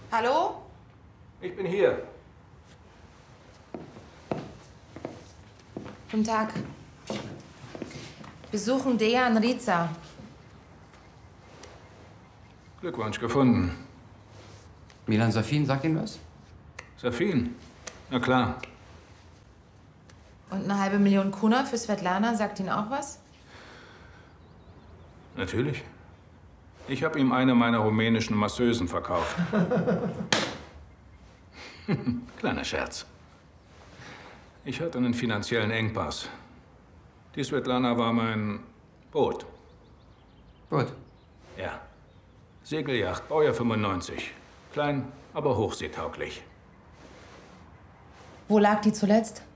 Hallo? Ich bin hier. Guten Tag. Wir suchen Dejan Riza. Glückwunsch, gefunden. Milan Safin, sagt Ihnen was? Safin? Na klar. Und eine halbe Million Kuna für Svetlana, sagt Ihnen auch was? Natürlich. Ich habe ihm eine meiner rumänischen Masseusen verkauft. Kleiner Scherz. Ich hatte einen finanziellen Engpass. Die Svetlana war mein Boot. Gut. Ja. Segelyacht, Baujahr 95. Klein, aber hochseetauglich. Wo lag die zuletzt?